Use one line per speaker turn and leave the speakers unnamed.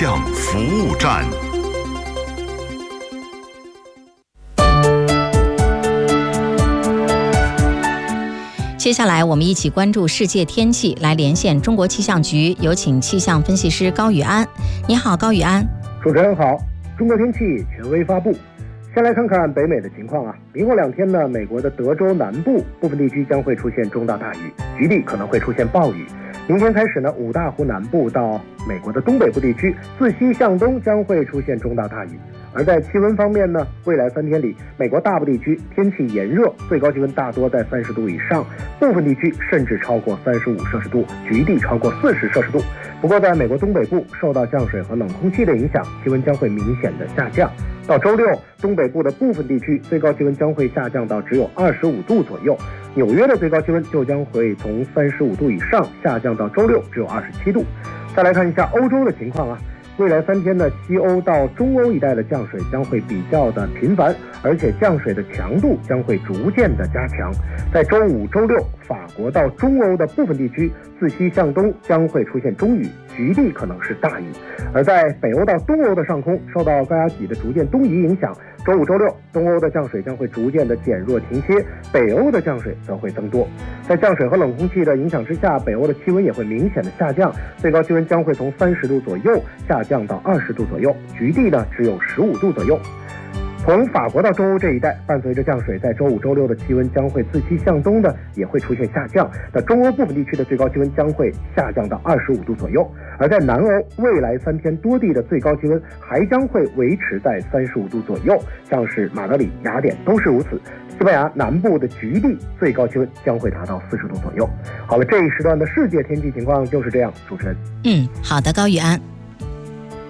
象服务站。
接下来我们一起关注世界天气，来连线中国气象局，有请气象分析师高宇安。你好，高宇安。
主持人好，中国天气权威发布。先来看看北美的情况啊，明后2天呢，美国的德州南部部分地区将会出现中到大雨，局地可能会出现暴雨。明天开始呢，五大湖南部到美国的东北部地区，自西向东将会出现中到大雨。而在气温方面呢，未来3天里，美国大部地区天气炎热，最高气温大多在30度以上，部分地区甚至超过35摄氏度，局地超过40摄氏度。不过在美国东北部，受到降水和冷空气的影响，气温将会明显的下降。到周六，东北部的部分地区最高气温将会下降到只有25度左右，纽约的最高气温就将会从35度以上下降到周六只有27度。再来看一下欧洲的情况啊，未来3天呢，西欧到中欧一带的降水将会比较的频繁，而且降水的强度将会逐渐的加强。在周5、周6，法国到中欧的部分地区自西向东将会出现中雨，局地可能是大雨。而在北欧到东欧的上空，受到高压脊的逐渐东移影响，周5、周6，东欧的降水将会逐渐的减弱停歇，北欧的降水则会增多。在降水和冷空气的影响之下，北欧的气温也会明显的下降，最高气温将会从30度左右下降到20度左右，局地呢只有15度左右。从法国到中欧这一带，伴随着降水，在周5、周6的气温将会自西向东的也会出现下降。那中欧部分地区的最高气温将会下降到25度左右，而在南欧，未来3天多地的最高气温还将会维持在35度左右，像是马德里、雅典都是如此。西班牙南部的局地最高气温将会达到40度左右。好了，这一时段的世界天气情况就是这样，主持人。
好的，高宇安。